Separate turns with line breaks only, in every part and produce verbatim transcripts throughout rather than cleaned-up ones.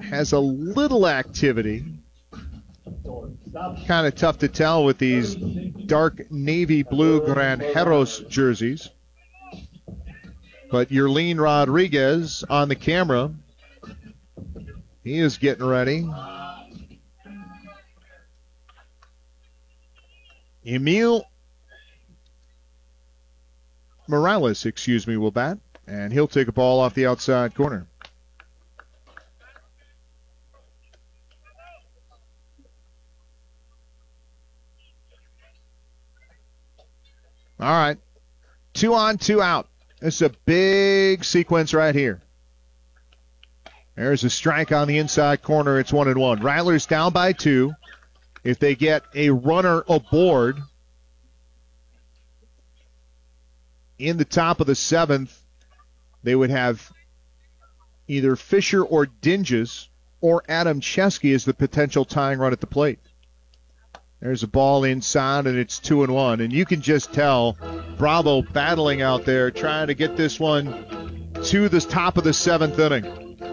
has a little activity. Kind of tough to tell with these dark navy blue Granjeros jerseys. But Yerlin Rodriguez on the camera. He is getting ready. Emil Morales, excuse me, will bat. And he'll take a ball off the outside corner. All right. Two on, two out. This is a big sequence right here. There's a strike on the inside corner. It's one and one. Rattlers down by two. If they get a runner aboard in the top of the seventh, they would have either Fisher or Dinges or Adam Chesky as the potential tying run at the plate. There's a ball inside, and it's two and one. And you can just tell Bravo battling out there, trying to get this one to the top of the seventh inning.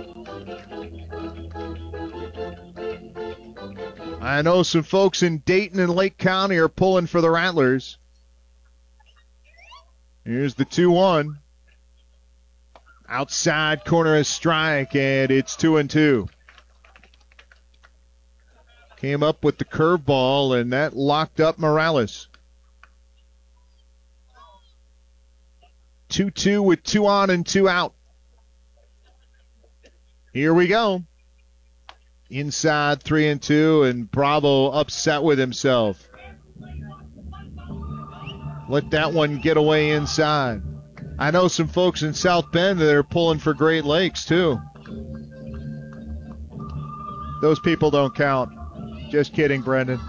I know some folks in Dayton and Lake County are pulling for the Rattlers. Here's the two one. Outside corner a strike, and it's two and two. Came up with the curveball, and that locked up Morales. two two with two on and two out. Here we go. Inside three and two, and Bravo upset with himself. Let that one get away inside. I know some folks in South Bend that are pulling for Great Lakes, too. Those people don't count. Just kidding, Brendan.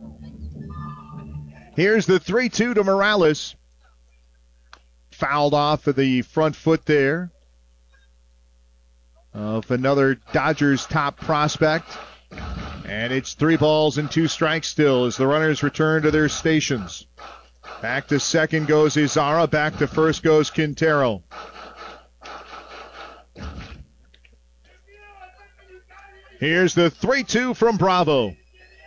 Here's the three two to Morales. Fouled off of the front foot there of another Dodgers top prospect. And it's three balls and two strikes still as the runners return to their stations. Back to second goes Izara. Back to first goes Quintero. Here's the three two from Bravo.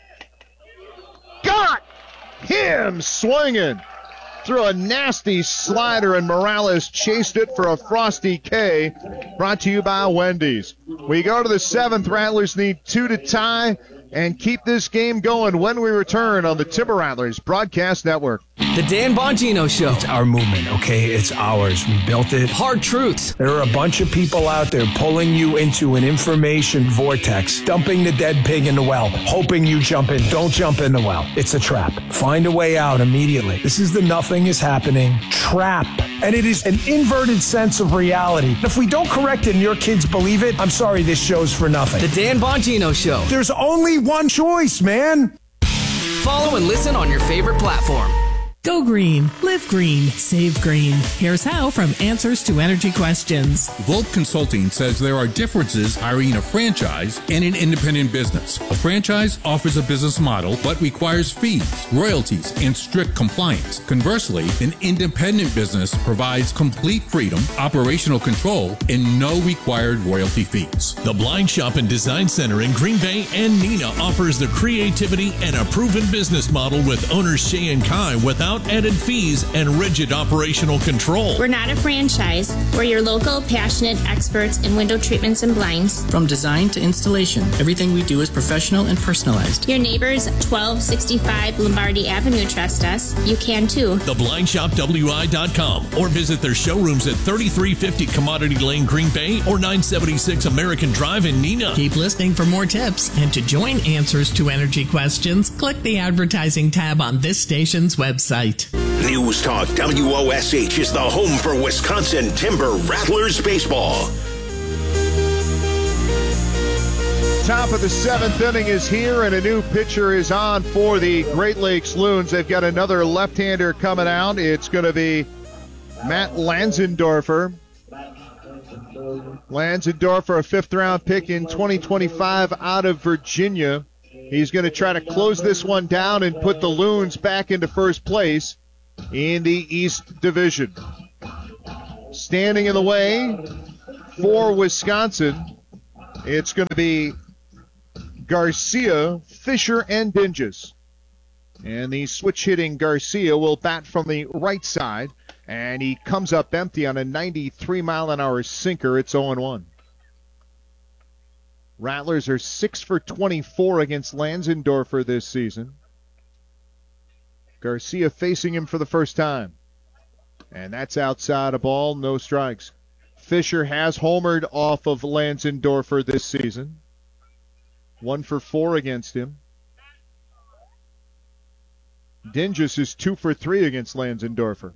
Got him swinging through a nasty slider, and Morales chased it for a Frosty K. Brought to you by Wendy's. We go to the seventh. Rattlers need two to tie and keep this game going when we return on the Timber Rattlers Broadcast Network.
The Dan Bongino Show.
It's our movement, okay? It's ours. We built it.
Hard truths.
There are a bunch of people out there pulling you into an information vortex, dumping the dead pig in the well, hoping you jump in. Don't jump in the well. It's a trap. Find a way out immediately. This is the nothing is happening trap. And it is an inverted sense of reality. If we don't correct it and your kids believe it, I'm sorry, this show's for nothing.
The Dan Bongino Show.
There's only one choice, man.
Follow and listen on your favorite platform.
Go green, live green, save green. Here's how from Answers to Energy Questions.
Volt Consulting says there are differences hiring a franchise and an independent business. A franchise offers a business model but requires fees, royalties, and strict compliance. Conversely, an independent business provides complete freedom, operational control, and no required royalty fees.
The Blind Shop and Design Center in Green Bay and Neenah offers the creativity and a proven business model with owners Shay and Kai without added fees and rigid operational control.
We're not a franchise. We're your local, passionate experts in window treatments and blinds.
From design to installation, everything we do is professional and personalized.
Your neighbors at twelve sixty-five Lombardi Avenue trust us. You can too.
the blind shop w i dot com or visit their showrooms at thirty-three fifty Commodity Lane, Green Bay or nine seventy-six American Drive in Neenah.
Keep listening for more tips. And to join Answers to Energy Questions, click the advertising tab on this station's website.
News Talk W O S H is the home for Wisconsin Timber Rattlers baseball.
Top of the seventh inning is here, and a new pitcher is on for the Great Lakes Loons. They've got another left-hander coming out. It's going to be Matt Lanzendorfer. Lanzendorfer, a fifth-round pick in twenty twenty-five out of Virginia. He's going to try to close this one down and put the Loons back into first place in the East Division. Standing in the way for Wisconsin It's going to be Garcia, Fisher, and Dinges. And the switch-hitting Garcia will bat from the right side, and he comes up empty on a ninety-three mile an hour sinker. It's oh one. Rattlers are six for twenty-four against Lanzendorfer this season. Garcia facing him for the first time. And that's outside a ball, no strikes. Fisher has homered off of Lanzendorfer this season. One for four against him. Dinges is two for three against Lanzendorfer.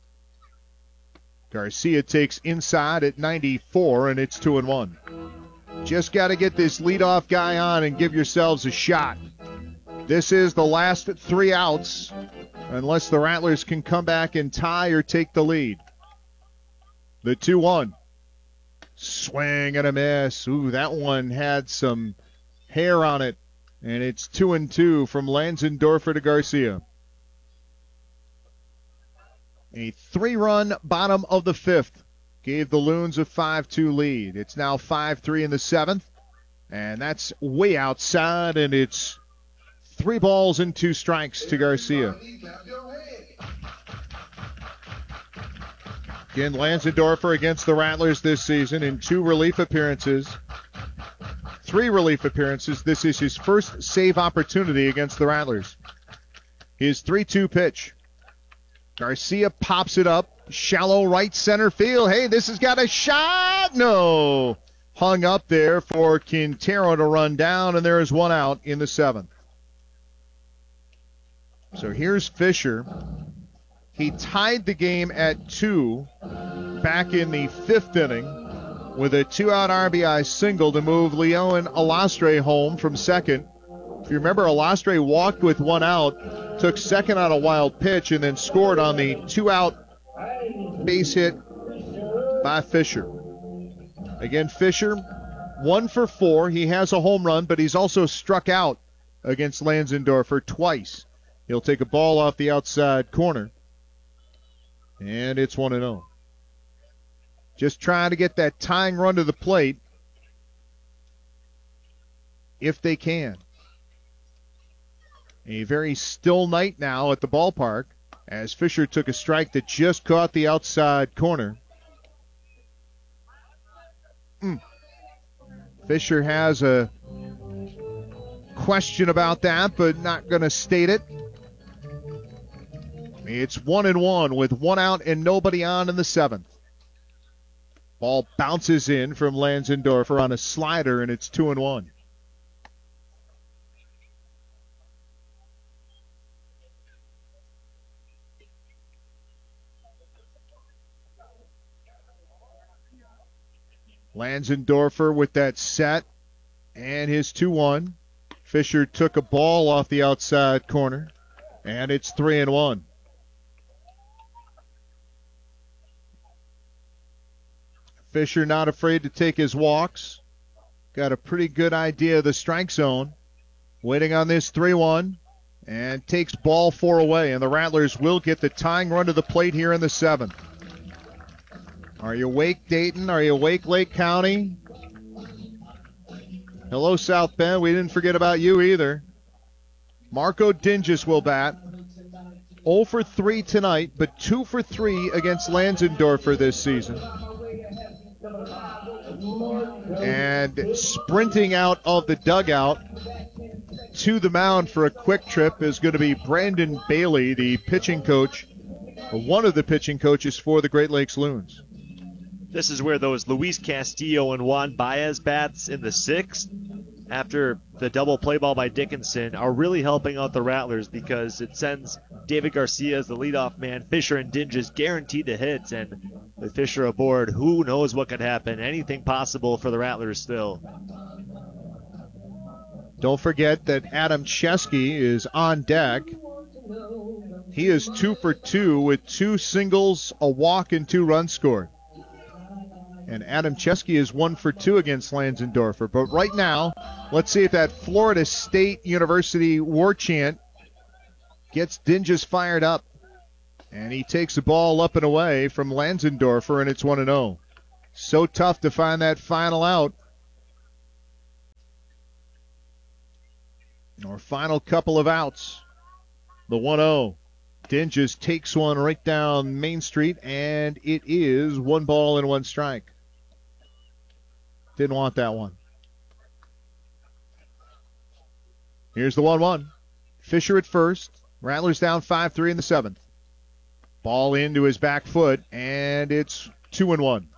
Garcia takes inside at ninety-four, and it's two and one. Just got to get this leadoff guy on and give yourselves a shot. This is the last three outs, unless the Rattlers can come back and tie or take the lead. The two one. Swing and a miss. Ooh, that one had some hair on it, and it's two and two from Lanzendorfer to Garcia. A three-run bottom of the fifth gave the Loons a five two lead. It's now five three in the seventh, and that's way outside, and it's three balls and two strikes to Garcia. Again, Lanzendorfer against the Rattlers this season in two relief appearances. Three relief appearances. This is his first save opportunity against the Rattlers. His three two pitch. Garcia pops it up. Shallow right center field. Hey, this has got a shot. No. Hung up there for Quintero to run down, and there is one out in the seventh. So here's Fisher. He tied the game at two back in the fifth inning with a two-out R B I single to move Leon Alastre home from second. If you remember, Alastre walked with one out, took second on a wild pitch, and then scored on the two-out base hit by Fisher. Again, Fisher, one for four. He has a home run, but he's also struck out against Lanzendorfer twice. He'll take a ball off the outside corner, and it's one and oh. Just trying to get that tying run to the plate if they can. A very still night now at the ballpark as Fisher took a strike that just caught the outside corner. Mm. Fisher has a question about that, but not going to state it. It's one and one with one out and nobody on in the seventh. Ball bounces in from Lanzendorfer on a slider, and it's two and one. Lanzendorfer with that set and his two one. Fisher took a ball off the outside corner, and it's three and one. Fisher not afraid to take his walks. Got a pretty good idea of the strike zone. Waiting on this three one, and takes ball four away, and the Rattlers will get the tying run to the plate here in the seventh. Are you awake, Dayton? Are you awake, Lake County? Hello, South Bend. We didn't forget about you either. Marco Dinges will bat. oh for three tonight, but two for three against Lanzendorfer this season. And sprinting out of the dugout to the mound for a quick trip is going to be Brandon Bailey, the pitching coach, or one of the pitching coaches for the Great Lakes Loons.
This is where those Luis Castillo and Juan Baez bats in the sixth, after the double play ball by Dickinson, are really helping out the Rattlers because it sends David Garcia as the leadoff man, Fisher and Dinges guaranteed the hits, and with Fisher aboard, who knows what could happen. Anything possible for the Rattlers still.
Don't forget that Adam Chesky is on deck. He is two for two with two singles, a walk, and two runs scored. And Adam Chesky is one for two against Lanzendorfer. But right now, let's see if that Florida State University war chant gets Dinges fired up. And he takes the ball up and away from Lanzendorfer, and it's one and oh. So tough to find that final out. Our final couple of outs. The one oh. Dinges takes one right down Main Street, and it is one ball and one strike. Didn't want that one. Here's the one one. Fisher at first. Rattlers down five three in the seventh. Ball into his back foot, and it's two and one.